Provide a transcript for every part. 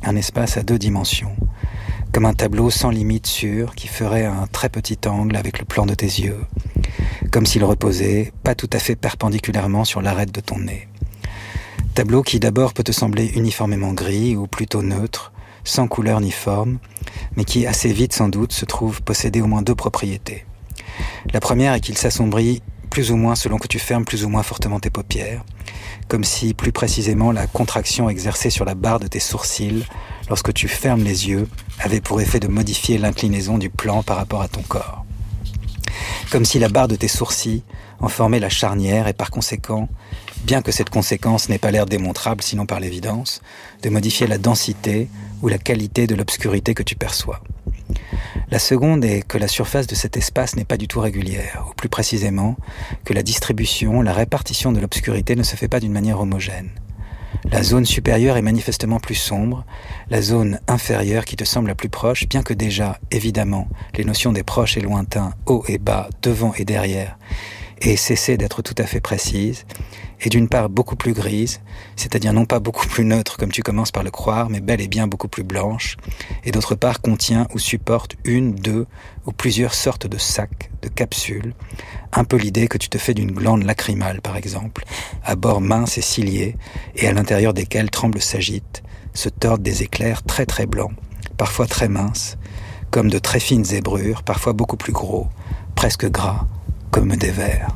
un espace à 2 dimensions, comme un tableau sans limite sûr qui ferait un très petit angle avec le plan de tes yeux, comme s'il reposait, pas tout à fait perpendiculairement sur l'arête de ton nez. Tableau qui d'abord peut te sembler uniformément gris ou plutôt neutre, sans couleur ni forme, mais qui assez vite sans doute se trouve posséder au moins 2 propriétés. La première est qu'il s'assombrit plus ou moins selon que tu fermes plus ou moins fortement tes paupières, comme si plus précisément la contraction exercée sur la barre de tes sourcils lorsque tu fermes les yeux avait pour effet de modifier l'inclinaison du plan par rapport à ton corps. Comme si la barre de tes sourcils en formait la charnière et par conséquent, bien que cette conséquence n'ait pas l'air démontrable sinon par l'évidence, de modifier la densité ou la qualité de l'obscurité que tu perçois. La seconde est que la surface de cet espace n'est pas du tout régulière, ou plus précisément, que la distribution, la répartition de l'obscurité ne se fait pas d'une manière homogène. La zone supérieure est manifestement plus sombre, la zone inférieure qui te semble la plus proche, bien que déjà, évidemment, les notions des proches et lointains, haut et bas, devant et derrière, aient cessé d'être tout à fait précises, est d'une part beaucoup plus grise, c'est-à-dire non pas beaucoup plus neutre comme tu commences par le croire, mais bel et bien beaucoup plus blanche, et d'autre part contient ou supporte 1, 2 ou plusieurs sortes de sacs, de capsules, un peu l'idée que tu te fais d'une glande lacrymale par exemple, à bord mince et cilié, et à l'intérieur desquels tremblent, s'agitent, se tordent des éclairs très très blancs, parfois très minces, comme de très fines zébrures, parfois beaucoup plus gros, presque gras, comme des vers.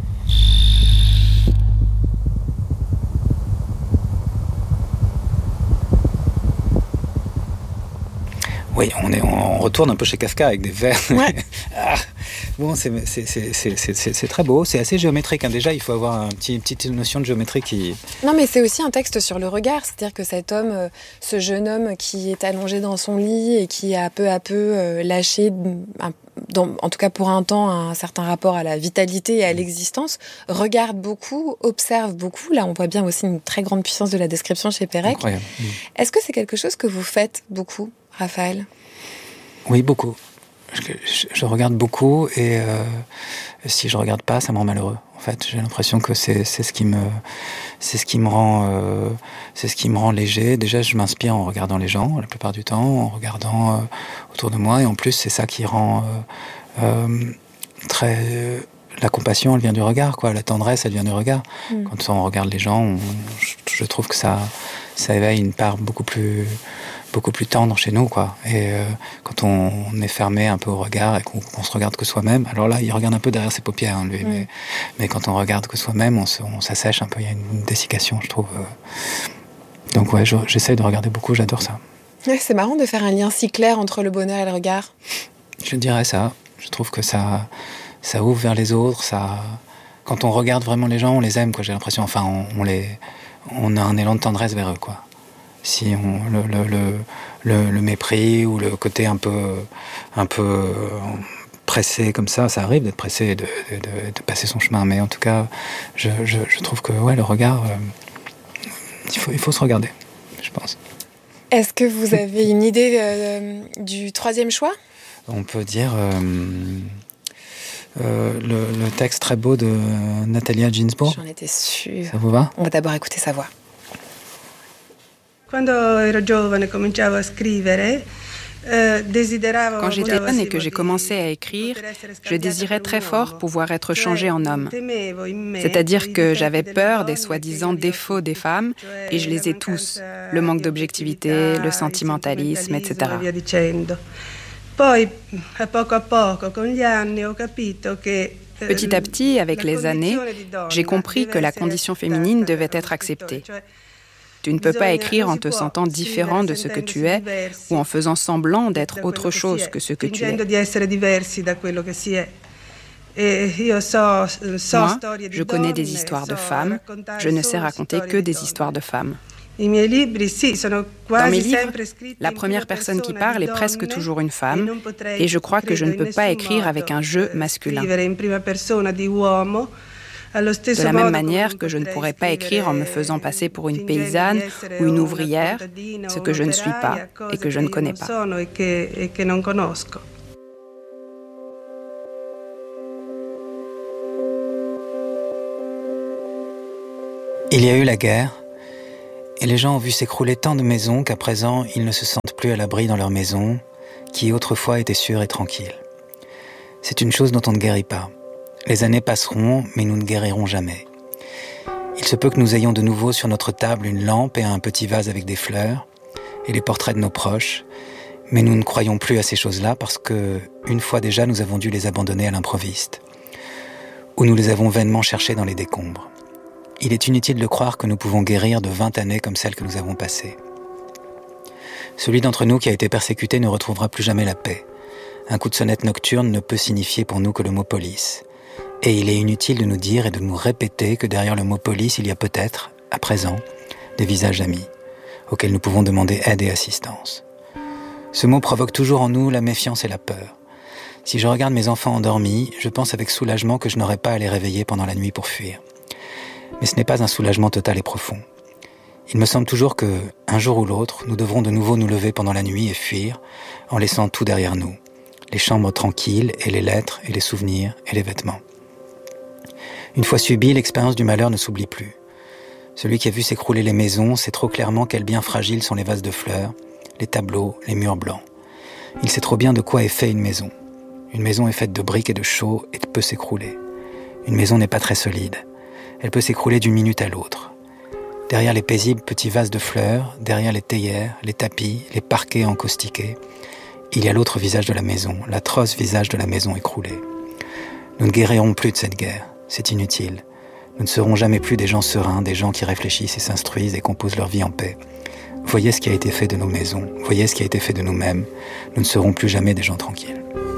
Oui, on retourne un peu chez Kafka avec des vers. Ouais. Bon, c'est très beau, c'est assez géométrique. Hein. Déjà, il faut avoir une petite notion de géométrie qui... Non, mais c'est aussi un texte sur le regard. C'est-à-dire que cet homme, ce jeune homme qui est allongé dans son lit et qui a peu à peu lâché, en tout cas pour un temps, un certain rapport à la vitalité et à l'existence, regarde beaucoup, observe beaucoup. Là, on voit bien aussi une très grande puissance de la description chez Pérec. Incroyable. Est-ce que c'est quelque chose que vous faites beaucoup, Raphaël ? Oui, beaucoup. Je regarde beaucoup et si je regarde pas, ça me rend malheureux. En fait, j'ai l'impression que c'est ce qui me rend léger. Déjà, je m'inspire en regardant les gens la plupart du temps, en regardant autour de moi, et en plus, c'est ça qui rend la compassion, elle vient du regard, quoi. La tendresse, elle vient du regard. Quand on regarde les gens, je trouve que ça éveille une part beaucoup plus tendre chez nous, quoi. Et quand on est fermé un peu au regard et qu'on se regarde que soi-même, alors là, il regarde un peu derrière ses paupières, hein, lui, mais quand on regarde que soi-même, on s'assèche un peu, il y a une dessiccation, je trouve. Donc ouais, j'essaye de regarder beaucoup, j'adore ça. Ouais, c'est marrant de faire un lien si clair entre le bonheur et le regard. Je dirais ça. Je trouve que ça ouvre vers les autres, quand on regarde vraiment les gens, on les aime, quoi, j'ai l'impression. Enfin, on a un élan de tendresse vers eux, quoi. Si le mépris ou le côté un peu pressé comme ça arrive d'être pressé et de passer son chemin, mais en tout cas je trouve que ouais, le regard, il faut se regarder, je pense. Est-ce que vous avez une idée du troisième choix ? On peut dire le texte très beau de Natalia Ginzburg. J'en étais sûre. Ça vous va ? On va d'abord écouter sa voix. Quand j'étais jeune et que j'ai commencé à écrire, je désirais très fort pouvoir être changée en homme. C'est-à-dire que j'avais peur des soi-disant défauts des femmes, et je les ai tous. Le manque d'objectivité, le sentimentalisme, etc. Petit à petit, avec les années, j'ai compris que la condition féminine devait être acceptée. Tu ne peux pas écrire en te sentant différent de ce que tu es ou en faisant semblant d'être autre chose que ce que tu es. Moi, je connais des histoires de femmes, je ne sais raconter que des histoires de femmes. Dans mes livres, la première personne qui parle est presque toujours une femme, et je crois que je ne peux pas écrire avec un je masculin. De la même manière que je ne pourrais pas écrire en me faisant passer pour une paysanne ou une ouvrière, ce que je ne suis pas et que je ne connais pas. Il y a eu la guerre, et les gens ont vu s'écrouler tant de maisons qu'à présent, ils ne se sentent plus à l'abri dans leur maison, qui autrefois étaient sûrs et tranquilles. C'est une chose dont on ne guérit pas. Les années passeront, mais nous ne guérirons jamais. Il se peut que nous ayons de nouveau sur notre table une lampe et un petit vase avec des fleurs, et les portraits de nos proches, mais nous ne croyons plus à ces choses-là parce que, une fois déjà, nous avons dû les abandonner à l'improviste, ou nous les avons vainement cherchés dans les décombres. Il est inutile de croire que nous pouvons guérir de 20 années comme celles que nous avons passées. Celui d'entre nous qui a été persécuté ne retrouvera plus jamais la paix. Un coup de sonnette nocturne ne peut signifier pour nous que le mot police. Et il est inutile de nous dire et de nous répéter que derrière le mot police, il y a peut-être, à présent, des visages amis, auxquels nous pouvons demander aide et assistance. Ce mot provoque toujours en nous la méfiance et la peur. Si je regarde mes enfants endormis, je pense avec soulagement que je n'aurai pas à les réveiller pendant la nuit pour fuir. Mais ce n'est pas un soulagement total et profond. Il me semble toujours que, un jour ou l'autre, nous devrons de nouveau nous lever pendant la nuit et fuir, en laissant tout derrière nous. Les chambres tranquilles, et les lettres, et les souvenirs, et les vêtements. Une fois subie, l'expérience du malheur ne s'oublie plus. Celui qui a vu s'écrouler les maisons sait trop clairement quels bien fragiles sont les vases de fleurs, les tableaux, les murs blancs. Il sait trop bien de quoi est fait une maison. Une maison est faite de briques et de chaux et peut s'écrouler. Une maison n'est pas très solide. Elle peut s'écrouler d'une minute à l'autre. Derrière les paisibles petits vases de fleurs, derrière les théières, les tapis, les parquets encaustiqués, il y a l'autre visage de la maison, l'atroce visage de la maison écroulée. Nous ne guérirons plus de cette guerre, c'est inutile. Nous ne serons jamais plus des gens sereins, des gens qui réfléchissent et s'instruisent et composent leur vie en paix. Voyez ce qui a été fait de nos maisons, voyez ce qui a été fait de nous-mêmes. Nous ne serons plus jamais des gens tranquilles.